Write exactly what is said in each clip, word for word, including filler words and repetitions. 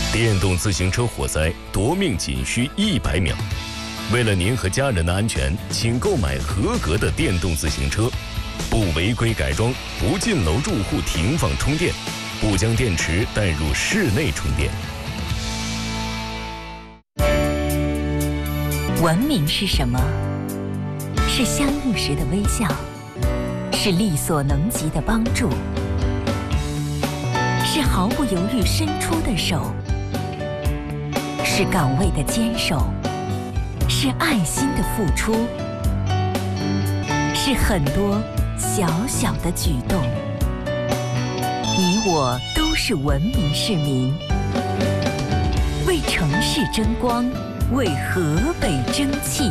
电动自行车火灾夺命仅需一百秒。为了您和家人的安全，请购买合格的电动自行车，不违规改装，不进楼住户停放充电，不将电池带入室内充电。 文明是什么？是相遇时的微笑，是力所能及的帮助，是毫不犹豫伸出的手，是岗位的坚守，是爱心的付出，是很多小小的举动。你我都是文明市民，为城市争光，为河北争气。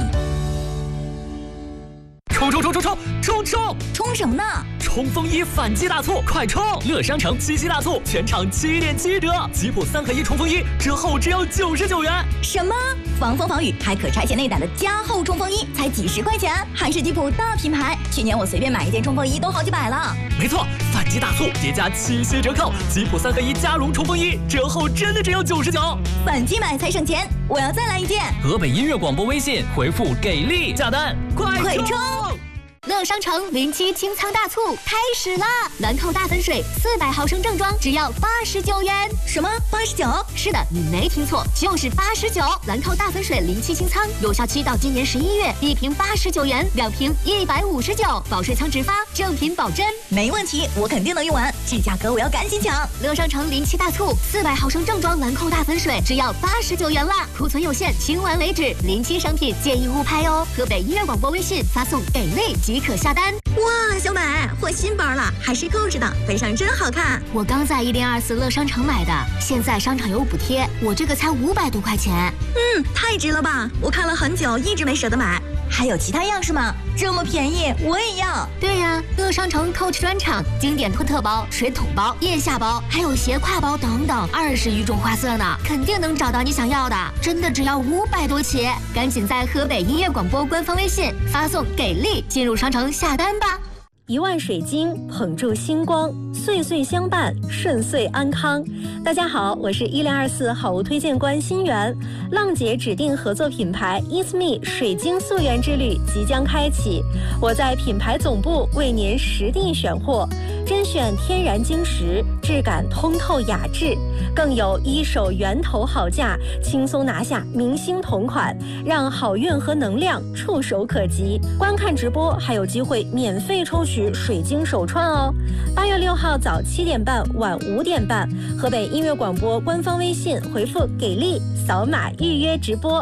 冲冲冲冲冲冲冲！ 冲什么呢？ 冲锋衣反击大促，快冲！乐商城七夕大促，全场七点七折，吉普三合一冲锋衣折后只要九十九元。 什么？防风防雨还可拆卸内胆的加厚冲锋衣才几十块钱，还是吉普大品牌。去年我随便买一件冲锋衣都好几百了。 没错，反击大促叠加七夕折扣，吉普三合一加绒冲锋衣折后真的只要九十九。 反击买才省钱，我要再来一件。 河北音乐广播微信回复给力下单，快快冲！ 乐商城零七清仓大促开始啦！兰蔻大粉水四百毫升正装只要八十九元。 什么？八十九？ 是的，你没听错，就是八十九。兰蔻大粉水零七清仓有效期到今年十一月，一瓶八十九元，两瓶一百五十九，保水仓直发，正品保真， 没问题，我肯定能用完。这价格我要赶紧抢！ 乐商城零七大促，四百毫升正装兰蔻大粉水只要八十九元啦，库存有限，清完为止。零七商品建议勿拍哦。河北音乐广播微信发送给力即可下单。 哇，小美换新包了，还是扣子的，背上真好看。 我刚在一零二四乐商城买的，现在商场有补贴，我这个才五百多块钱。 嗯，太值了吧！我看了很久，一直没舍得买。还有其他样式吗？这么便宜，我也要。 对呀、啊，乐商城 Coach 专场经典托特包、水桶包、腋下包，还有斜挎包等等，二十余种花色呢，肯定能找到你想要的。真的只要五百多起，赶紧在河北音乐广播官方微信发送给力进入商城下单吧。 一万水晶捧住星光，岁岁相伴，顺遂安康。大家好，我是一零二四好物推荐官新源。浪姐指定合作品牌 It's Me 水晶溯源之旅即将开启，我在品牌总部为您实地选货，甄选天然晶石，质感通透雅致，更有一手源头好价，轻松拿下明星同款，让好运和能量触手可及。观看直播还有机会免费抽取水晶手串哦！八月六号早七点半，晚五点半，河北音乐广播官方微信回复“给力”，扫码预约直播。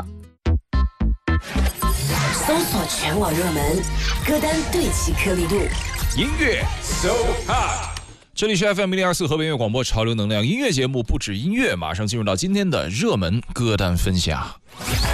搜索全网热门歌单，对齐颗粒度， 音乐 so hot。这里是 F M 一零二四河北音乐广播潮流能量音乐节目，不止音乐，马上进入到今天的热门歌单分享。